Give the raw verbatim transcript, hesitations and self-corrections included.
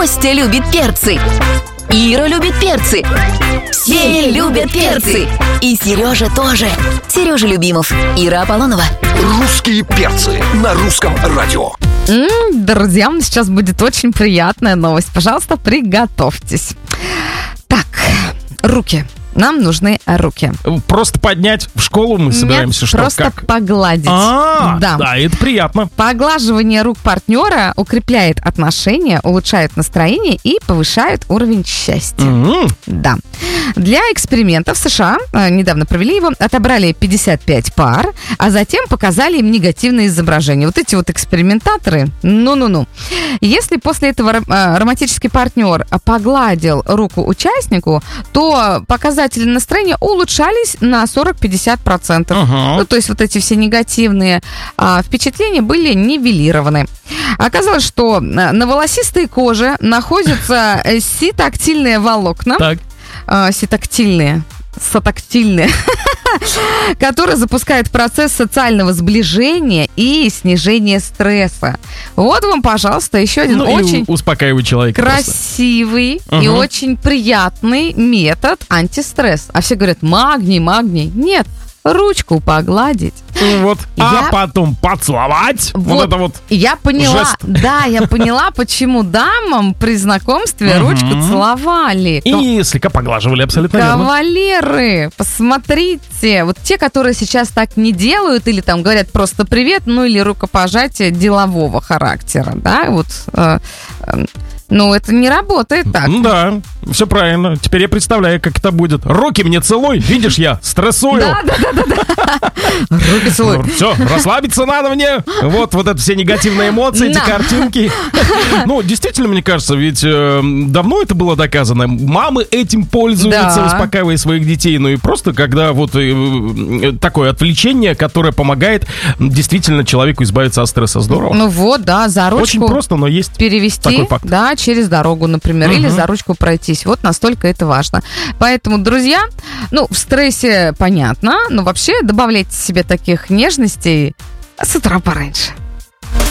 Костя любит перцы. Ира любит перцы. Все любят перцы. И Сережа тоже. Сережа Любимов, Ира Аполлонова. Русские перцы на русском радио. М-м, друзьям, сейчас будет очень приятная новость. Пожалуйста, приготовьтесь. Так, руки. Нам нужны руки. Просто поднять в школу мы собираемся, Нет, что просто как? погладить. А, да. да, это приятно. Поглаживание рук партнера укрепляет отношения, улучшает настроение и повышает уровень счастья. М-м. Да. Для эксперимента в США, э, недавно провели его, отобрали пятьдесят пять пар, а затем показали им негативные изображения. Вот эти вот экспериментаторы, ну-ну-ну. Если после этого ро- э, романтический партнер погладил руку участнику, то показатели настроения улучшались на сорок-пятьдесят процентов. Ага. Ну, то есть вот эти все негативные а, впечатления были нивелированы. Оказалось, что на волосистой коже находятся ситактильные волокна. Так. А, ситактильные. Сотактильные. Которые запускают процесс социального сближения и снижения стресса. Вот вам, пожалуйста, еще один Ну, и очень успокаивать человека просто. красивый и Ага. очень приятный метод антистресс. А все говорят, магний, магний. Нет, ручку погладить. Вот. А Я- потом поцеловать. Вот, Вот. это вот. Я поняла, Жест. да, я поняла, почему дамам при знакомстве Мгм. ручку целовали. И слегка поглаживали, абсолютно верно. Кавалеры, посмотрите, вот те, которые сейчас так не делают или там говорят просто привет, ну или рукопожатие делового характера, да, вот, э, э, ну это не работает так. Ну да, все правильно. Теперь я представляю, как это будет. Руки мне целуй, видишь, я стрессую. Да, да, да, да, да. Руки целуй. Все, расслабиться надо мне. Вот, вот это все негативные эмоции, эти На. картинки. Ну, действительно, мне кажется, ведь э, давно это было доказано. Мамы этим пользуются, Да. успокаивая своих детей. Ну и просто, когда вот э, э, такое отвлечение, которое помогает действительно человеку избавиться от стресса. Здорово. Ну вот, да, за ручку. Очень просто, но есть Перевести, такой факт. да, через дорогу, например, или Мгм. за ручку пройтись. Вот настолько это важно. Поэтому, друзья, ну, в стрессе понятно, но вообще добавляйте себе таких нежностей с утра пораньше.